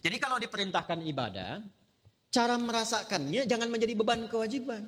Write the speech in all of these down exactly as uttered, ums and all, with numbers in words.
Jadi kalau diperintahkan ibadah, cara merasakannya jangan menjadi beban kewajiban.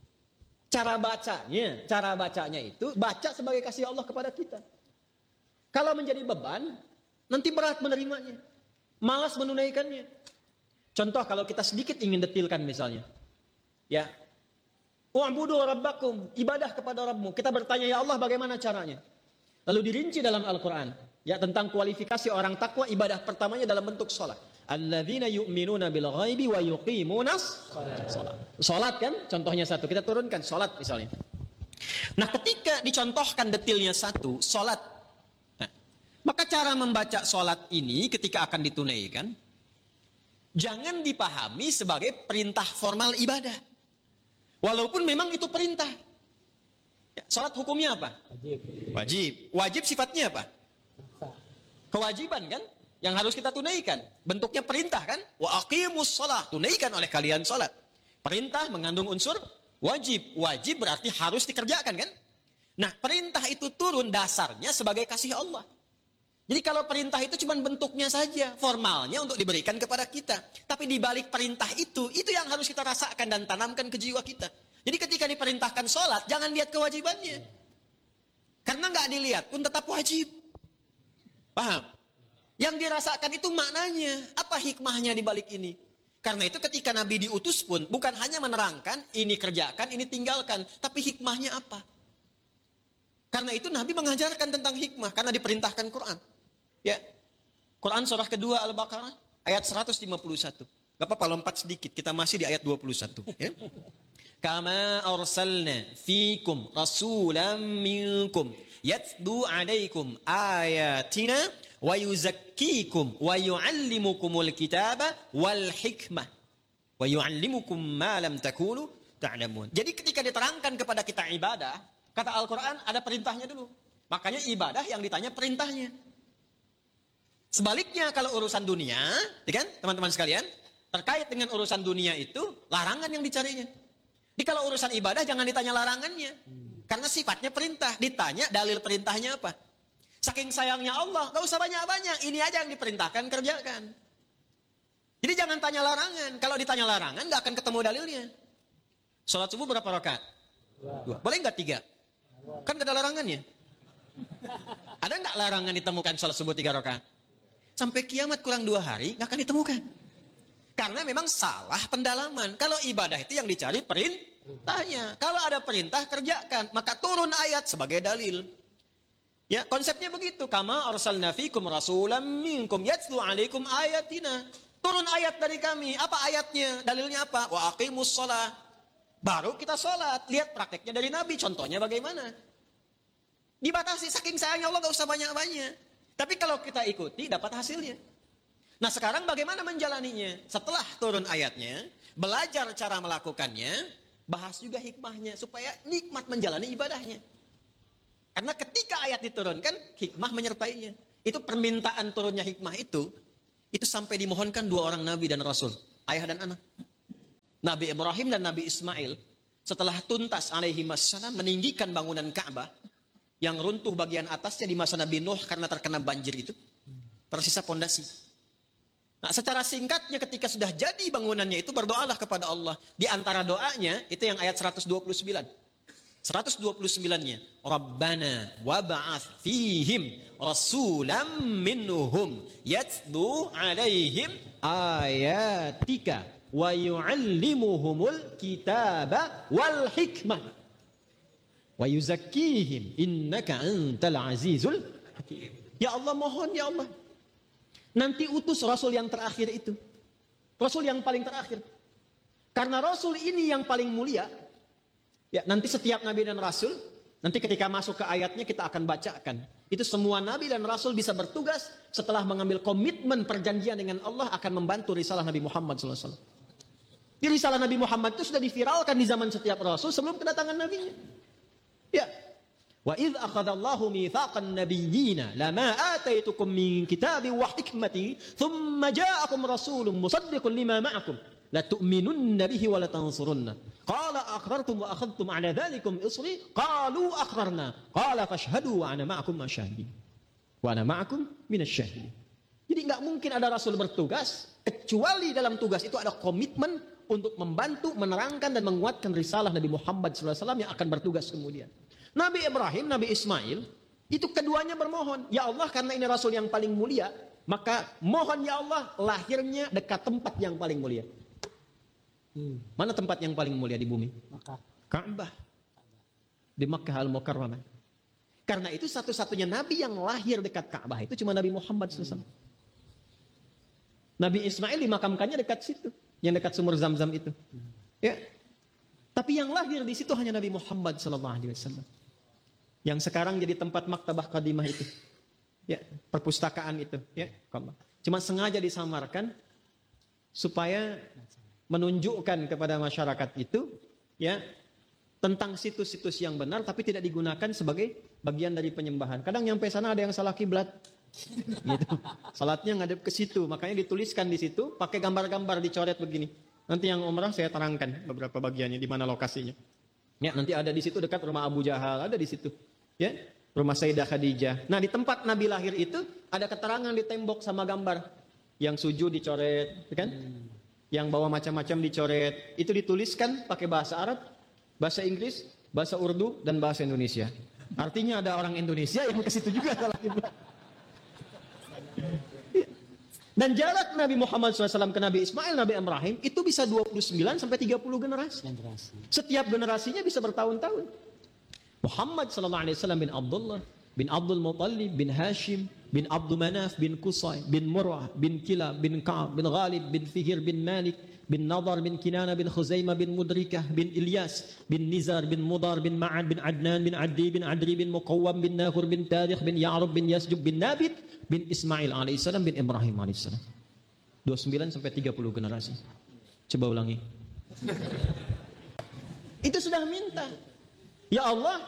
Cara bacanya, cara bacanya itu baca sebagai kasih Allah kepada kita. Kalau menjadi beban, nanti berat menerimanya, malas menunaikannya. Contoh kalau kita sedikit ingin detilkan misalnya, ya, wa'budu rabbakum, ibadah kepada Rabbmu. Kita bertanya, ya Allah bagaimana caranya? Lalu dirinci dalam Al-Quran, ya, tentang kualifikasi orang takwa. Ibadah pertamanya dalam bentuk sholat. Alladzina yu'minuna bil ghaibi wa yuqimunas sholat. Sholat kan, contohnya satu. Kita turunkan sholat misalnya. Nah, ketika dicontohkan detilnya satu, sholat. Nah, maka cara membaca sholat ini ketika akan ditunaikan, jangan dipahami sebagai perintah formal ibadah. Walaupun memang itu perintah. Ya, sholat hukumnya apa? Wajib. Wajib. Wajib sifatnya apa? Kewajiban kan? Yang harus kita tunaikan. Bentuknya perintah kan? Wa aqimus shalah. Tunaikan oleh kalian sholat. Perintah mengandung unsur wajib. Wajib berarti harus dikerjakan kan? Nah, perintah itu turun dasarnya sebagai kasih Allah. Jadi kalau perintah itu cuma bentuknya saja, formalnya untuk diberikan kepada kita. Tapi di balik perintah itu, itu yang harus kita rasakan dan tanamkan ke jiwa kita. Jadi ketika diperintahkan sholat, jangan lihat kewajibannya. Karena nggak dilihat pun tetap wajib. Paham? Yang dirasakan itu maknanya. Apa hikmahnya di balik ini? Karena itu ketika Nabi diutus pun, bukan hanya menerangkan, ini kerjakan, ini tinggalkan. Tapi hikmahnya apa? Karena itu Nabi mengajarkan tentang hikmah. Karena diperintahkan Quran. Ya, Quran surah kedua Al-Baqarah ayat seratus lima puluh satu. Gak apa-apa lompat sedikit, kita masih di ayat dua puluh satu. Ya. Kama arsalna fikum rasulam minkum yatlu alaikum ayatina wa yuzakkikum wa yuallimukumul kitaba wal hikmah wa yuallimukum ma lam takunu ta'lamun. Jadi ketika diterangkan kepada kita ibadah, kata Al-Quran ada perintahnya dulu. Makanya ibadah yang ditanya perintahnya. Sebaliknya kalau urusan dunia, ya kan, teman-teman sekalian, terkait dengan urusan dunia itu larangan yang dicarinya. Jadi kalau urusan ibadah jangan ditanya larangannya, karena sifatnya perintah. Ditanya dalil perintahnya apa? Saking sayangnya Allah, gak usah banyak-banyak, ini aja yang diperintahkan kerjakan. Jadi jangan tanya larangan. Kalau ditanya larangan gak akan ketemu dalilnya. Sholat subuh berapa rakaat? Dua. Boleh nggak tiga? Kan gak ada larangannya. Ada nggak larangan ditemukan sholat subuh tiga rakaat? Sampai kiamat kurang dua hari nggak akan ditemukan. Karena memang salah pendalaman. Kalau ibadah itu yang dicari perintahnya. Kalau ada perintah kerjakan, maka turun ayat sebagai dalil. Ya, konsepnya begitu. Kama arsalna fikum rasulam minkum yatlu alaikum ayatina. Turun ayat dari kami. Apa ayatnya? Dalilnya apa? Wa aqimus shalah. Baru kita sholat. Lihat prakteknya dari Nabi. Contohnya bagaimana? Dibatasi. Saking sayangnya Allah gak usah banyak-banyak. Tapi kalau kita ikuti dapat hasilnya. Nah sekarang bagaimana menjalaninya? Setelah turun ayatnya, belajar cara melakukannya, bahas juga hikmahnya supaya nikmat menjalani ibadahnya. Karena ketika ayat diturunkan, hikmah menyertainya. Itu permintaan turunnya hikmah itu, itu sampai dimohonkan dua orang Nabi dan Rasul, ayah dan anak. Nabi Ibrahim dan Nabi Ismail, setelah tuntas alaihi wassalam meninggikan bangunan Ka'bah, yang runtuh bagian atasnya di masa Nabi Nuh karena terkena banjir itu, tersisa pondasi. Nah, secara singkatnya ketika sudah jadi bangunannya itu berdoalah kepada Allah. Di antara doanya itu yang ayat seratus dua puluh sembilan. seratus dua puluh sembilan-nya, Rabbana wab'ats fihim rasulam minhum yatlu alaihim ayatika wa yu'allimuhumul kitaba wal hikmah wa yuzakkihim innaka antal azizul hakim. Ya Allah, mohon ya Allah, nanti utus Rasul yang terakhir itu, Rasul yang paling terakhir. Karena Rasul ini yang paling mulia. Ya, nanti setiap Nabi dan Rasul, nanti ketika masuk ke ayatnya kita akan bacakan. Itu semua Nabi dan Rasul bisa bertugas setelah mengambil komitmen perjanjian dengan Allah akan membantu risalah Nabi Muhammad shallallahu alaihi wasallam. Di risalah Nabi Muhammad itu sudah diviralkan di zaman setiap Rasul sebelum kedatangan Nabinya. Ya. Wa idz akhadallahu mitsaqan nabiyyina lama ataitukum min kitabin wa hikmatin thumma ja'akum rasulun musaddiqun lima ma'akum la tu'minunna bihi wa la tansurunna qala aqrartum wa akhadhtum ala dhalikum isri qalu aqrarna qala fashhadu wa ana ma'akum asyahidin wa ana ma'akum minasyahidin. Jadi Jadi nggak mungkin ada Rasul bertugas, kecuali dalam tugas itu ada komitmen untuk membantu, menerangkan dan menguatkan risalah Nabi Muhammad shallallahu alaihi wasallam yang akan bertugas kemudian. Nabi Ibrahim, Nabi Ismail, itu keduanya bermohon, ya Allah karena ini Rasul yang paling mulia, maka mohon ya Allah lahirnya dekat tempat yang paling mulia. Hmm. Mana tempat yang paling mulia di bumi? Makkah. Ka'bah. Di Makkah Al-Mukarramah. Karena itu satu-satunya Nabi yang lahir dekat Ka'bah itu cuma Nabi Muhammad shallallahu alaihi wasallam. Nabi Ismail dimakamkannya dekat situ, yang dekat sumur Zam-Zam itu. Ya. Tapi yang lahir di situ hanya Nabi Muhammad shallallahu alaihi wasallam. Yang sekarang jadi tempat maktabah qadimah itu. Ya, perpustakaan itu, ya. Cuma sengaja disamarkan supaya menunjukkan kepada masyarakat itu, ya, tentang situs-situs yang benar tapi tidak digunakan sebagai bagian dari penyembahan. Kadang nyampe sana ada yang salah kiblat. Gitu. Salatnya ngadep ke situ, makanya dituliskan di situ pakai gambar-gambar dicoret begini. Nanti yang umrah saya terangkan beberapa bagiannya di mana lokasinya. Ya, nanti ada di situ dekat rumah Abu Jahal, ada di situ. Ya, rumah Sayyidah Khadijah. Nah, di tempat Nabi lahir itu ada keterangan di tembok sama gambar. Yang sujud dicoret, kan? Yang bawa macam-macam dicoret. Itu dituliskan pakai bahasa Arab, bahasa Inggris, bahasa Urdu dan bahasa Indonesia. Artinya ada orang Indonesia yang ke situ juga salah kiblat. Dan jarak Nabi Muhammad shallallahu alaihi wasallam ke Nabi Ismail, Nabi Ibrahim itu bisa dua puluh sembilan sampai tiga puluh generasi. Setiap generasinya bisa bertahun-tahun. Muhammad shallallahu alaihi wasallam bin Abdullah, bin Abdul Muttalib, bin Hashim, bin Abdul Manaf, bin Qusay, bin Murrah, bin Kilab, bin Ka'ab, bin Ghalib, bin Fihir, bin Malik, bin Nadar, bin Kinana, bin Khuzaimah, bin Mudrikah, bin Ilyas, bin Nizar, bin Mudar, bin Ma'ad, bin Adnan, bin Addi, bin Adri, bin Muqawwam, bin Nahur, bin Tarikh, bin Ya'rub, bin Yasjub, bin Nabit, bin Ismail alaihissalam, bin Ibrahim alaihissalam. dua puluh sembilan sampai tiga puluh generasi. Coba ulangi. Itu sudah minta. Ya Allah,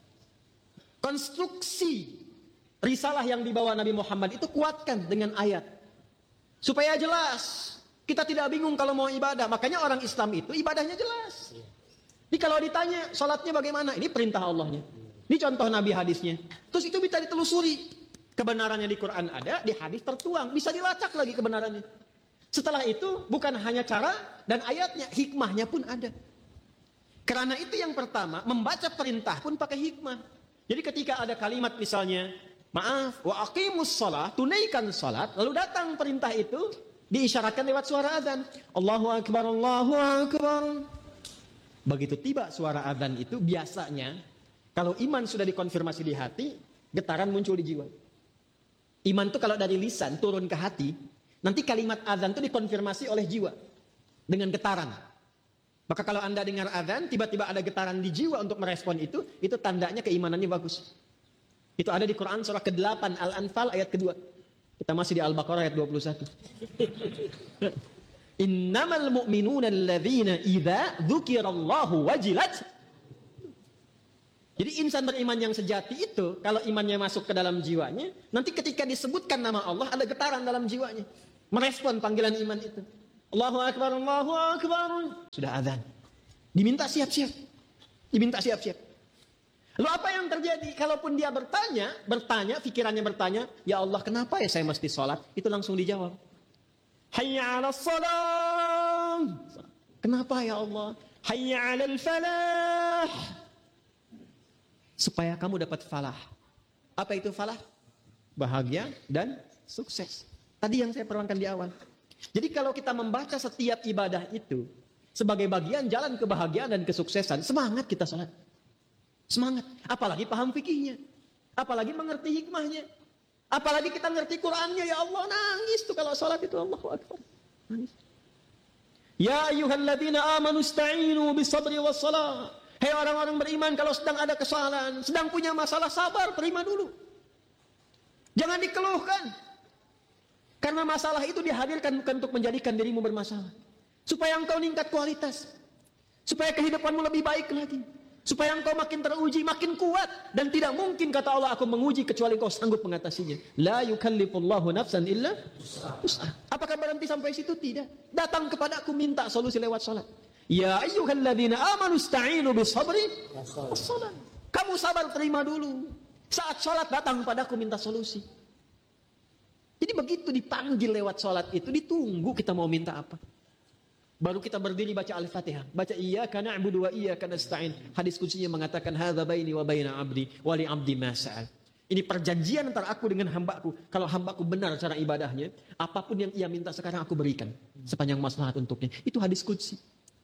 konstruksi risalah yang dibawa Nabi Muhammad itu kuatkan dengan ayat. Supaya jelas. Kita tidak bingung kalau mau ibadah. Makanya orang Islam itu ibadahnya jelas. Jadi kalau ditanya sholatnya bagaimana? Ini perintah Allahnya. Ini contoh Nabi hadisnya. Terus itu bisa ditelusuri. Kebenarannya di Quran ada, di hadis tertuang. Bisa dilacak lagi kebenarannya. Setelah itu bukan hanya cara dan ayatnya, hikmahnya pun ada. Karena itu yang pertama, membaca perintah pun pakai hikmah. Jadi ketika ada kalimat misalnya, maaf, wa aqimus shalah, tunaikan salat, lalu datang perintah itu, diisyaratkan lewat suara azan. Allahu Akbar, Allahu Akbar. Begitu tiba suara azan itu, biasanya, kalau iman sudah dikonfirmasi di hati, getaran muncul di jiwa. Iman itu kalau dari lisan turun ke hati, nanti kalimat azan itu dikonfirmasi oleh jiwa dengan getaran. Maka kalau Anda dengar azan, tiba-tiba ada getaran di jiwa untuk merespon itu, itu tandanya keimanannya bagus. Itu ada di Quran surah kedelapan Al-Anfal ayat kedua. Kita masih di Al-Baqarah ayat dua puluh satu. Innamal mu'minuna alladzina idza dzukirallahu wajilat. Jadi insan beriman yang sejati itu, kalau imannya masuk ke dalam jiwanya, nanti ketika disebutkan nama Allah, ada getaran dalam jiwanya. Merespon panggilan iman itu. Allahu Akbar, Allahu Akbar. Sudah azan. Diminta siap-siap. Diminta siap-siap. Lalu apa yang terjadi? Kalaupun dia bertanya, bertanya, pikirannya bertanya, ya Allah kenapa ya saya mesti sholat? Itu langsung dijawab. Hayya 'alas shalah. Kenapa ya Allah? Hayya 'alal falah. Supaya kamu dapat falah. Apa itu falah? Bahagia dan sukses. Tadi yang saya terangkan di awal. Jadi kalau kita membaca setiap ibadah itu sebagai bagian jalan kebahagiaan dan kesuksesan, semangat kita sholat. Semangat. Apalagi paham fikihnya. Apalagi mengerti hikmahnya. Apalagi kita ngerti Qur'annya. Ya Allah, nangis tuh kalau sholat itu. Allahu Akbar. Nangis. Ya ayyuhalladzina amanu ista'inu bisabri wassalah. Hei orang-orang beriman, kalau sedang ada kesalahan, sedang punya masalah, sabar, terima dulu. Jangan dikeluhkan. Karena masalah itu dihadirkan bukan untuk menjadikan dirimu bermasalah. Supaya engkau meningkat kualitas. Supaya kehidupanmu lebih baik lagi. Supaya engkau makin teruji, makin kuat. Dan tidak mungkin kata Allah, aku menguji kecuali engkau sanggup mengatasinya. La yukallifullahu nafsan illa wus'aha. Apakah berhenti sampai situ? Tidak. Datang kepada aku, minta solusi lewat salat. Ya ayyuhalladzina amanu ista'inu bisabri wassalam. Kamu sabar, terima dulu. Saat sholat datang padaku minta solusi. Jadi begitu dipanggil lewat sholat itu, ditunggu kita mau minta apa. Baru kita berdiri baca Al-Fatihah. Baca iyyaka na'budu wa iyyaka nasta'in. Hadis kutsinya mengatakan hadza baini wa baina 'abdi wa li 'abdi ma sa'al. Ini perjanjian antara aku dengan hambaku. Kalau hambaku benar cara ibadahnya, apapun yang ia minta sekarang aku berikan sepanjang maslahat untuknya. Itu hadis qudsi.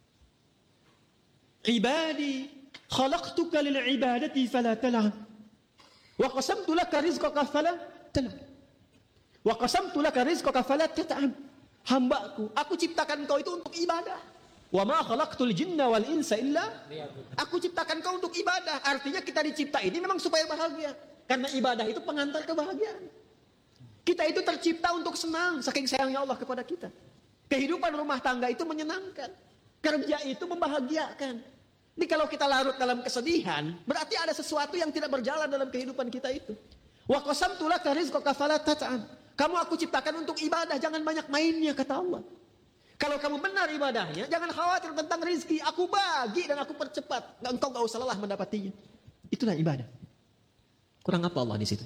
Ibadi, khalaqtuka lil ibadati fala tal'ab. Wa qasamtu laka rizqaka fala tal'ab. Wa qasamtu laka rizqaka fala tat'ab. Hambaku, aku ciptakan kau itu untuk ibadah. Wa ma khalaqtul jinna wal insa illa. Aku ciptakan kau untuk ibadah. Artinya kita dicipta ini memang supaya bahagia. Karena ibadah itu pengantar kebahagiaan. Kita itu tercipta untuk senang, saking sayangnya Allah kepada kita. Kehidupan rumah tangga itu menyenangkan. Kerja itu membahagiakan. Jadi kalau kita larut dalam kesedihan, berarti ada sesuatu yang tidak berjalan dalam kehidupan kita itu. Wa qasamtu laka rizqaka fala tat'ab. Kamu aku ciptakan untuk ibadah, jangan banyak mainnya, kata Allah. Kalau kamu benar ibadahnya, jangan khawatir tentang rizki. Aku bagi dan aku percepat. Engkau gak usah lelah mendapatinya. Itulah ibadah. Kurang apa Allah di situ?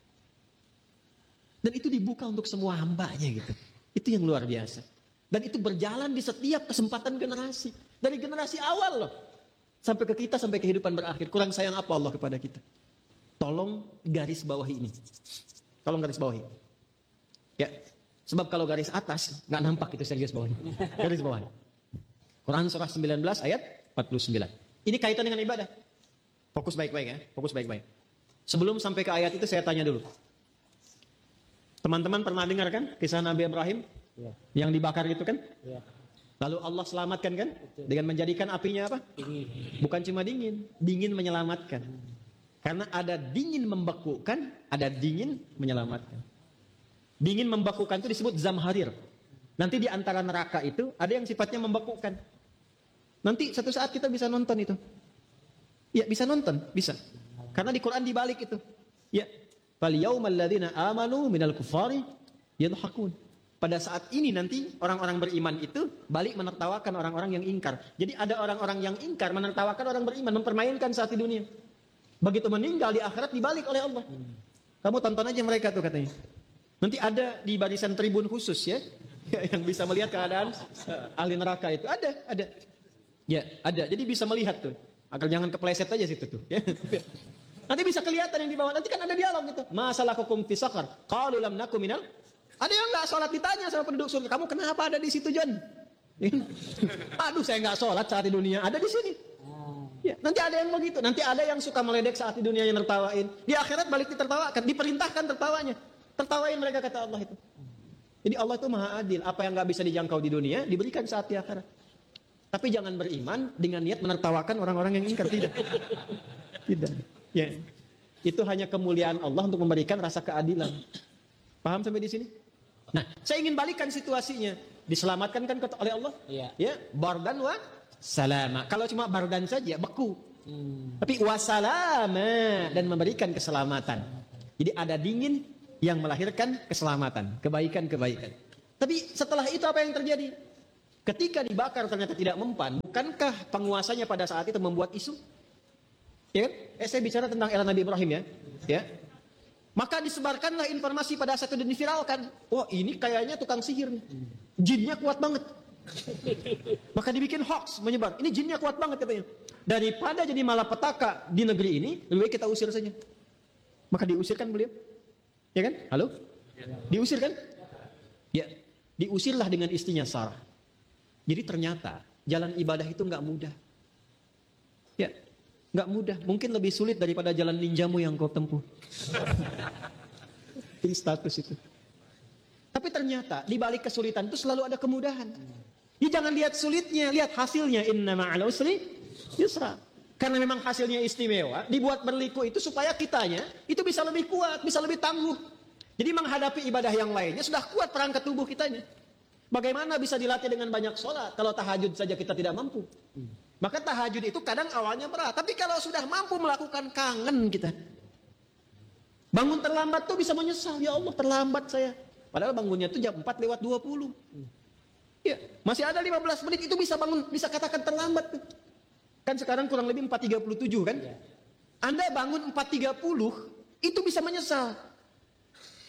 Dan itu dibuka untuk semua hambanya gitu. Itu yang luar biasa. Dan itu berjalan di setiap kesempatan generasi. Dari generasi awal loh. Sampai ke kita, sampai kehidupan berakhir. Kurang sayang apa Allah kepada kita? Tolong garis bawahi ini. Tolong garis bawahi. Ya, sebab kalau garis atas nggak nampak itu serius bawahnya. Garis bawah. Quran surah sembilan belas ayat empat puluh sembilan. Ini kaitan dengan ibadah. Fokus baik-baik ya, fokus baik-baik. Sebelum sampai ke ayat itu saya tanya dulu. Teman-teman pernah dengar kan kisah Nabi Ibrahim ya, yang dibakar itu kan? Ya. Lalu Allah selamatkan kan? Betul. Dengan menjadikan apinya apa? Dingin. Bukan cuma dingin, dingin menyelamatkan. Hmm. Karena ada dingin membekukan, ada dingin menyelamatkan. Dingin membekukan itu disebut zamharir. Nanti di antara neraka itu ada yang sifatnya membekukan. Nanti satu saat kita bisa nonton itu. Ya, bisa nonton, bisa. Karena di Quran dibalik itu. Ya, fal yaumal ladzina amanu minal kufari yadhakun. Pada saat ini nanti orang-orang beriman itu balik menertawakan orang-orang yang ingkar. Jadi ada orang-orang yang ingkar menertawakan orang beriman, mempermainkan saat di dunia. Begitu meninggal di akhirat dibalik oleh Allah. Kamu tonton aja mereka tuh katanya. Nanti ada di barisan tribun khusus ya, yang bisa melihat keadaan uh, ahli neraka itu. Ada, ada. Ya, ada. Jadi bisa melihat tuh. Agar jangan kepleset aja situ tuh. Ya. Nanti bisa kelihatan yang di bawah. Nanti kan ada dialog gitu. Masalakukum fi saqar? Qalu lam nakum minal. Ada yang enggak sholat, ditanya sama penduduk surga, kamu kenapa ada di situ, John? Aduh, saya enggak sholat saat di dunia. Ada di sini. Ya, nanti ada yang begitu. Nanti ada yang suka meledek saat di dunia yang tertawain. Di akhirat balik ditertawakan, diperintahkan tertawanya. Tertawain mereka, kata Allah itu. Jadi Allah itu maha adil. Apa yang gak bisa dijangkau di dunia diberikan saat di akhirat. Tapi jangan beriman dengan niat menertawakan orang-orang yang ingkar. Tidak. Tidak. Ya. Itu hanya kemuliaan Allah untuk memberikan rasa keadilan. Paham sampai di sini? Nah, saya ingin balikan situasinya. Diselamatkan kan oleh Allah? Iya. Ya, bardan wa salama. Kalau cuma bardan saja beku. Hmm. Tapi wasalama dan memberikan keselamatan. Jadi ada dingin yang melahirkan keselamatan, kebaikan-kebaikan. Tapi setelah itu apa yang terjadi? Ketika dibakar ternyata tidak mempan, bukankah penguasanya pada saat itu membuat isu? Ya kan? Eh, saya bicara tentang era Nabi Ibrahim ya. Ya. Maka disebarkanlah informasi pada saat itu dan diviralkan. Wah, ini kayaknya tukang sihir nih. Jinnya kuat banget. Maka dibikin hoax menyebar. Ini jinnya kuat banget katanya. Daripada jadi malapetaka di negeri ini, lebih baik kita usir saja. Maka diusirkan beliau. Ya kan? Halo? Diusir kan? Ya. Diusirlah dengan istrinya Sarah. Jadi ternyata jalan ibadah itu nggak mudah. Ya, nggak mudah. Mungkin lebih sulit daripada jalan ninjamu yang kau tempuh. Ini status itu. Tapi ternyata di balik kesulitan itu selalu ada kemudahan. Ya, jangan lihat sulitnya, lihat hasilnya. Inna ma'al usri yusra. Karena memang hasilnya istimewa, dibuat berliku itu supaya kitanya itu bisa lebih kuat, bisa lebih tangguh. Jadi menghadapi ibadah yang lainnya sudah kuat perangkat tubuh kitanya. Bagaimana bisa dilatih dengan banyak sholat kalau tahajud saja kita tidak mampu? Maka tahajud itu kadang awalnya berat, tapi kalau sudah mampu melakukan kangen kita. Bangun terlambat tuh bisa menyesal, ya Allah terlambat saya. Padahal bangunnya tuh jam empat lewat dua puluh. Ya, masih ada lima belas menit itu bisa bangun, bisa katakan terlambat tuh. Kan sekarang kurang lebih empat tiga puluh tujuh kan? Ya. Anda bangun empat tiga puluh, itu bisa menyesal.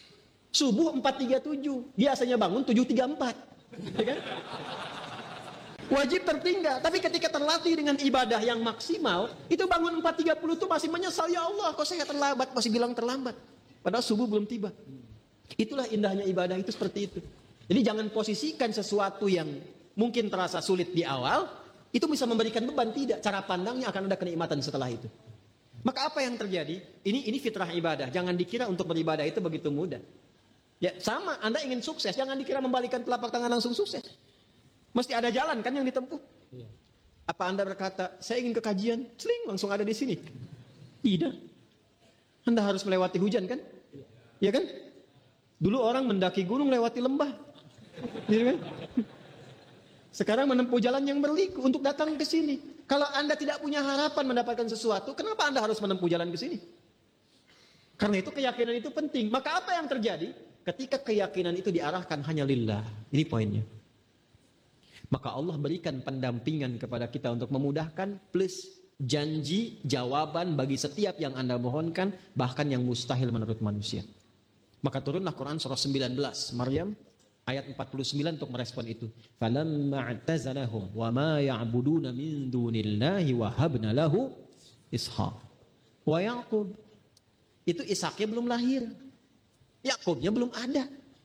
Subuh empat tiga puluh tujuh, biasanya bangun tujuh tiga puluh empat. Ya kan? Wajib tertinggal, tapi ketika terlatih dengan ibadah yang maksimal, itu bangun empat tiga puluh itu masih menyesal, ya Allah kok saya terlambat, masih bilang terlambat. Padahal subuh belum tiba. Itulah indahnya ibadah itu seperti itu. Jadi jangan posisikan sesuatu yang mungkin terasa sulit di awal, itu bisa memberikan beban, tidak. Cara pandangnya akan ada kenikmatan setelah itu. Maka apa yang terjadi? Ini ini fitrah ibadah. Jangan dikira untuk beribadah itu begitu mudah. Ya sama, Anda ingin sukses, jangan dikira membalikan telapak tangan langsung sukses. Mesti ada jalan kan yang ditempuh. Apa Anda berkata, saya ingin ke kajian, seling langsung ada di sini? Tidak. Anda harus melewati hujan kan? Ya kan? Dulu orang mendaki gunung lewati lembah. Gitu kan? Sekarang menempuh jalan yang berliku untuk datang ke sini. Kalau Anda tidak punya harapan mendapatkan sesuatu, kenapa Anda harus menempuh jalan ke sini? Karena itu keyakinan itu penting. Maka apa yang terjadi? Ketika keyakinan itu diarahkan hanya lillah. Ini poinnya. Maka Allah berikan pendampingan kepada kita untuk memudahkan, plus janji jawaban bagi setiap yang Anda mohonkan, bahkan yang mustahil menurut manusia. Maka turunlah Quran surah sembilan belas Maryam ayat empat puluh sembilan untuk merespon itu. Falamma i'tazalahum wa ma ya'buduna min dunillahi wa habna lahu Ishaq wa Yaqub. Itu Ishaknya belum lahir. Yakubnya belum ada.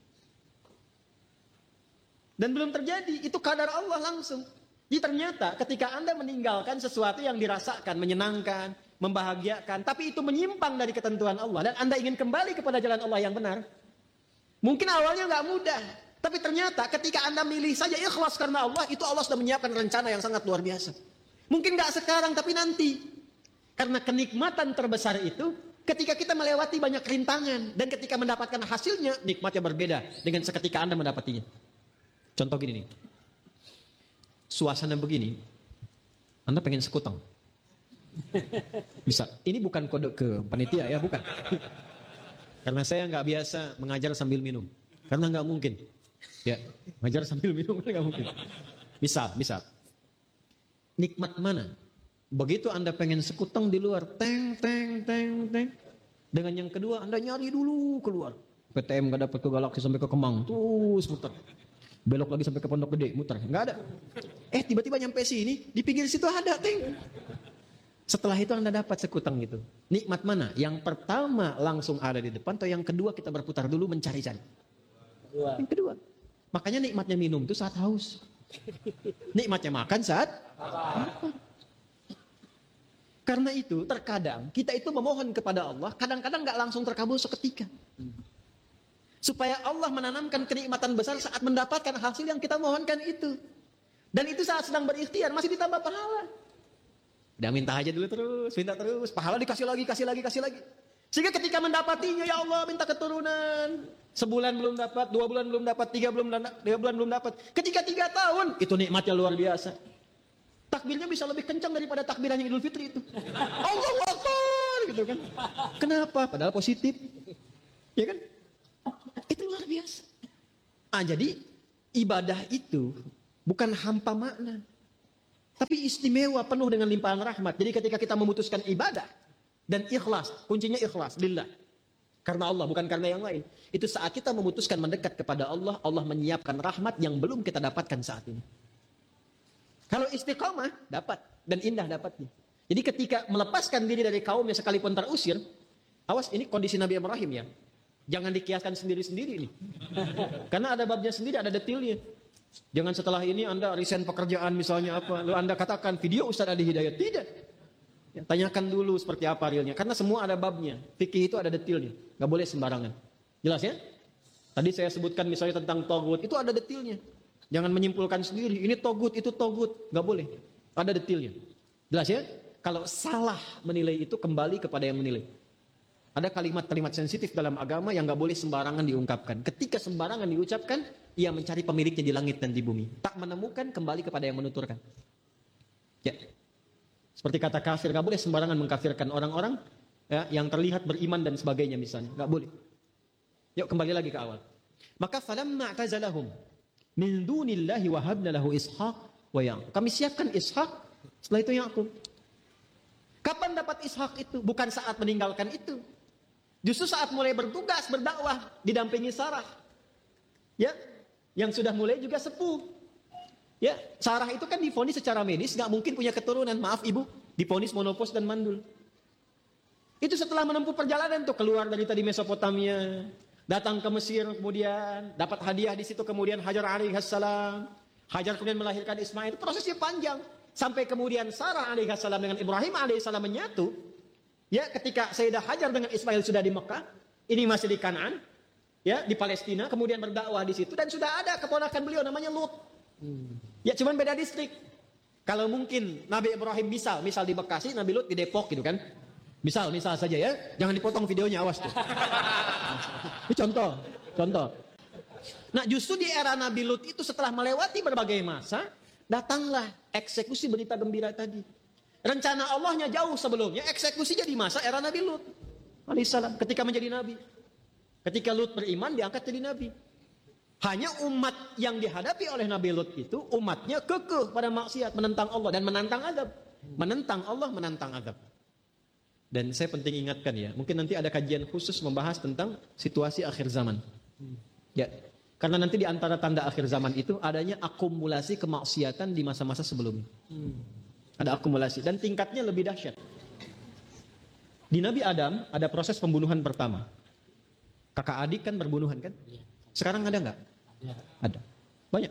Dan belum terjadi, itu kadar Allah langsung. Jadi ternyata ketika Anda meninggalkan sesuatu yang dirasakan, menyenangkan, membahagiakan, tapi itu menyimpang dari ketentuan Allah, dan Anda ingin kembali kepada jalan Allah yang benar, mungkin awalnya nggak mudah, tapi ternyata ketika Anda milih saja ikhlas karena Allah, itu Allah sudah menyiapkan rencana yang sangat luar biasa. Mungkin nggak sekarang, tapi nanti. Karena kenikmatan terbesar itu, ketika kita melewati banyak rintangan, dan ketika mendapatkan hasilnya, nikmatnya berbeda dengan seketika Anda mendapatinya. Contoh gini nih, suasana begini, Anda pengen sekutang, bisa. Ini bukan kode ke panitia ya, bukan. Karena saya nggak biasa mengajar sambil minum, karena nggak mungkin. Ya, mengajar sambil minum nggak mungkin. Bisa, bisa. Nikmat mana? Begitu Anda pengen sekutang di luar, teng, teng, teng, teng. Dengan yang kedua, Anda nyari dulu keluar. P T M nggak dapat ke Galaksi sampai ke Kemang, terus muter. Belok lagi sampai ke Pondok Gede, muter, nggak ada. Eh tiba-tiba nyampe sini, di pinggir situ ada, teng. Setelah itu Anda dapat sekutang gitu. Nikmat mana? Yang pertama langsung ada di depan, atau yang kedua kita berputar dulu mencari-cari? Yang kedua. Makanya nikmatnya minum itu saat haus. Nikmatnya makan saat apa? Karena itu terkadang kita itu memohon kepada Allah, kadang-kadang nggak langsung terkabul seketika. Supaya Allah menanamkan kenikmatan besar saat mendapatkan hasil yang kita mohonkan itu. Dan itu saat sedang berikhtiar, masih ditambah pahala. Udah minta aja dulu terus, minta terus. Pahala dikasih lagi, kasih lagi, kasih lagi. Sehingga ketika mendapatinya, ya Allah minta keturunan. Sebulan belum dapat, dua bulan belum dapat, tiga belum dapat, tiga bulan belum dapat. Ketika tiga tahun, itu nikmatnya luar biasa. Takbirnya bisa lebih kencang daripada takbiran yang Idul Fitri itu. Allahu Akbar, gitu kan. Kenapa? Padahal positif. Ya kan? Itu luar biasa. Ah, jadi ibadah itu bukan hampa makna, tapi istimewa, penuh dengan limpahan rahmat. Jadi ketika kita memutuskan ibadah dan ikhlas, kuncinya ikhlas lillah, karena Allah, bukan karena yang lain. Itu saat kita memutuskan mendekat kepada Allah, Allah menyiapkan rahmat yang belum kita dapatkan saat ini. Kalau istiqamah, dapat, dan indah dapatnya. Jadi ketika melepaskan diri dari kaumnya sekalipun terusir, awas, ini kondisi Nabi Ibrahim ya. Jangan dikiaskan sendiri-sendiri nih. Karena ada babnya sendiri, ada detailnya. Jangan setelah ini Anda resign pekerjaan misalnya apa, lalu Anda katakan video Ustaz Adi Hidayat. Tidak. Ya, tanyakan dulu seperti apa realnya. Karena semua ada babnya. Fikih itu ada detailnya. Gak boleh sembarangan. Jelas ya? Tadi saya sebutkan misalnya tentang togut, itu ada detailnya. Jangan menyimpulkan sendiri, ini togut, itu togut. Gak boleh. Ada detailnya. Jelas ya? Kalau salah menilai itu, kembali kepada yang menilai. Ada kalimat-kalimat sensitif dalam agama yang gak boleh sembarangan diungkapkan. Ketika sembarangan diucapkan, ia mencari pemiliknya di langit dan di bumi. Tak menemukan, kembali kepada yang menuturkan. Ya. Seperti kata kafir, gak boleh sembarangan mengkafirkan orang-orang ya, yang terlihat beriman dan sebagainya misalnya. Gak boleh. Yuk kembali lagi ke awal. Maka falamma i'tazalahum min dunillahi wa habna lahu Ishaq wa Yaqub. Kami siapkan Ishaq, setelah itu Yaqub. Kapan dapat Ishaq itu? Bukan saat meninggalkan itu. Justru saat mulai bertugas, berdakwah, didampingi Sarah. Ya, yang sudah mulai juga sepuh. Ya, Sarah itu kan divonis secara medis, nggak mungkin punya keturunan. Maaf ibu, divonis monopos dan mandul. Itu setelah menempuh perjalanan tuh keluar dari tadi Mesopotamia, datang ke Mesir, kemudian dapat hadiah di situ, kemudian Hajar alaihissalam. Hajar kemudian melahirkan Ismail. Prosesnya panjang sampai kemudian Sarah alaihissalam dengan Ibrahim alaihissalam menyatu. Ya, ketika Sayyidah Hajar dengan Ismail sudah di Mekah, ini masih di Kanaan, ya di Palestina, kemudian berdakwah di situ dan sudah ada keponakan beliau namanya Lut. Hmm. Ya, cuman beda distrik. Kalau mungkin Nabi Ibrahim misal, misal di Bekasi, Nabi Lut di Depok gitu kan. Misal, misal saja ya, jangan dipotong videonya, awas tuh. Ini contoh, contoh. Nah, justru di era Nabi Lut itu setelah melewati berbagai masa, datanglah eksekusi berita gembira tadi. Rencana Allahnya jauh sebelumnya, eksekusinya di masa era Nabi Lut alaihissalam ketika menjadi nabi. Ketika Lut beriman diangkat jadi nabi. Hanya umat yang dihadapi oleh Nabi Lut itu umatnya kekeh pada maksiat, menentang Allah dan menantang azab. Menentang Allah, menantang azab. Dan saya penting ingatkan ya, mungkin nanti ada kajian khusus membahas tentang situasi akhir zaman. Ya, karena nanti di antara tanda akhir zaman itu adanya akumulasi kemaksiatan di masa-masa sebelumnya. Ada akumulasi dan tingkatnya lebih dahsyat. Di Nabi Adam ada proses pembunuhan pertama. Kakak adik kan berbunuhan kan? Sekarang ada nggak? Ada. Banyak.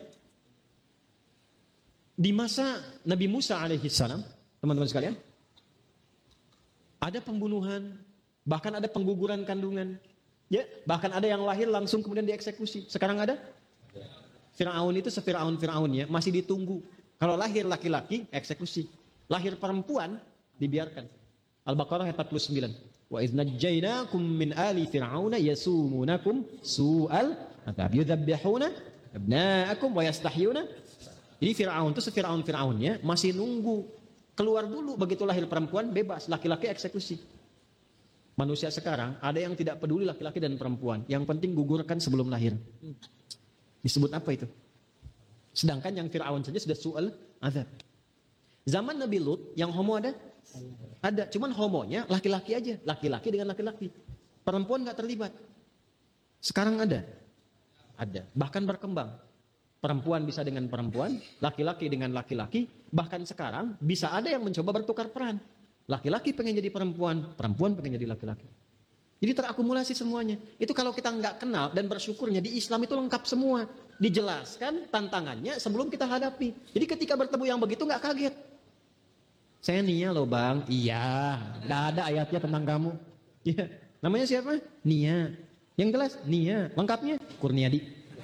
Di masa Nabi Musa alaihissalam, teman-teman sekalian, ada pembunuhan, bahkan ada pengguguran kandungan. Ya, bahkan ada yang lahir langsung kemudian dieksekusi. Sekarang ada? Fir'aun itu se-Fir'aun-Fir'aunnya masih ditunggu. Kalau lahir laki-laki, eksekusi. Lahir perempuan, dibiarkan. Al-Baqarah ayat empat puluh sembilan. Wa idz najjaynakum min ali fir'auna yasumunakum su'al adzab yudzabbihuna abna'akum wa yastahyuna. Jadi Fir'aun itu se-Fir'aun Fir'aunnya masih nunggu keluar dulu, begitu lahir perempuan bebas, laki-laki eksekusi. Manusia sekarang ada yang tidak peduli laki-laki dan perempuan, yang penting gugurkan sebelum lahir. Disebut apa itu? Sedangkan yang Fir'aun saja sudah su'al azab. Zaman Nabi Lut yang homo ada? Ada, cuman homonya laki-laki aja, laki-laki dengan laki-laki. Perempuan nggak terlibat. Sekarang ada, ada, bahkan berkembang. Perempuan bisa dengan perempuan, laki-laki dengan laki-laki. Bahkan sekarang bisa ada yang mencoba bertukar peran. Laki-laki pengen jadi perempuan, perempuan pengen jadi laki-laki. Jadi terakumulasi semuanya. Itu kalau kita nggak kenal dan bersyukurnya di Islam itu lengkap semua. Dijelaskan tantangannya sebelum kita hadapi. Jadi ketika bertemu yang begitu nggak kaget. Saya Nia loh bang. Iya, nggak ada ayatnya tentang kamu. Iya. Namanya siapa? Nia. Yang jelas Nia. Lengkapnya Kurniadi.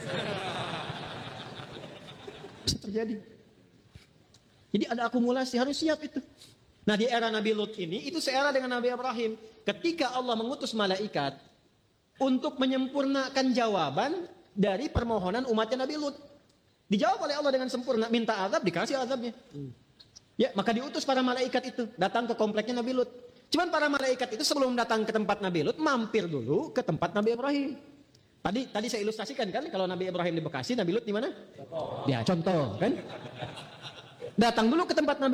Bisa terjadi. Jadi ada akumulasi, harus siap itu. Nah di era Nabi Lut ini, itu seera dengan Nabi Ibrahim. Ketika Allah mengutus malaikat untuk menyempurnakan jawaban dari permohonan umatnya Nabi Lut. Dijawab oleh Allah dengan sempurna, minta azab, dikasih azabnya. Ya, maka diutus para malaikat itu datang ke kompleknya Nabi Lut. Cuman para malaikat itu sebelum datang ke tempat Nabi Lut, mampir dulu ke tempat Nabi Ibrahim. Tadi tadi saya ilustrasikan kan, kalau Nabi Ibrahim di Bekasi, Nabi Lut di mana? Ya, contoh kan. Datang dulu ke tempat Nabi